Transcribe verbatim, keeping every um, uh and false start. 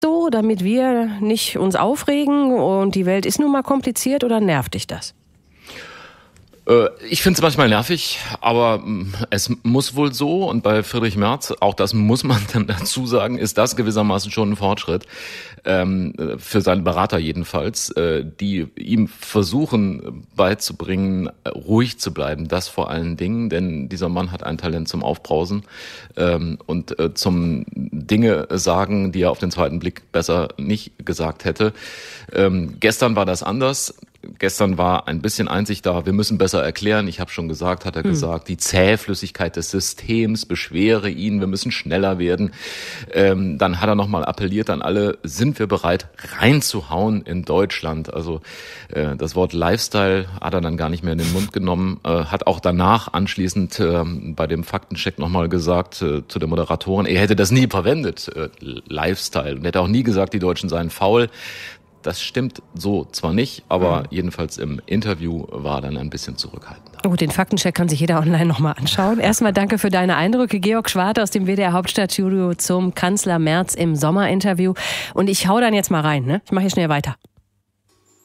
so, damit wir nicht uns aufregen und die Welt ist nun mal kompliziert, oder nervt dich das? Ich finde es manchmal nervig, aber es muss wohl so, und bei Friedrich Merz, auch das muss man dann dazu sagen, ist das gewissermaßen schon ein Fortschritt, ähm, für seine Berater jedenfalls, äh, die ihm versuchen beizubringen, ruhig zu bleiben, das vor allen Dingen, denn dieser Mann hat ein Talent zum Aufbrausen ähm, und äh, zum Dinge sagen, die er auf den zweiten Blick besser nicht gesagt hätte. Ähm, gestern war das anders. Gestern war ein bisschen Einsicht da, wir müssen besser erklären. Ich habe schon gesagt, hat er hm. gesagt, die Zähflüssigkeit des Systems beschwere ihn, wir müssen schneller werden. Ähm, dann hat er nochmal appelliert an alle, sind wir bereit reinzuhauen in Deutschland? Also äh, das Wort Lifestyle hat er dann gar nicht mehr in den Mund genommen, äh, hat auch danach anschließend äh, bei dem Faktencheck nochmal gesagt äh, zu der Moderatorin, er hätte das nie verwendet, äh, Lifestyle, und hätte auch nie gesagt, die Deutschen seien faul. Das stimmt so zwar nicht, aber mhm. jedenfalls im Interview war er dann ein bisschen zurückhaltender. Oh, den Faktencheck kann sich jeder online nochmal anschauen. Erstmal danke für deine Eindrücke. Georg Schwarte aus dem W D R Hauptstadtstudio zum Kanzler Merz im Sommerinterview. Und ich hau dann jetzt mal rein, ne? Ich mache hier schnell weiter.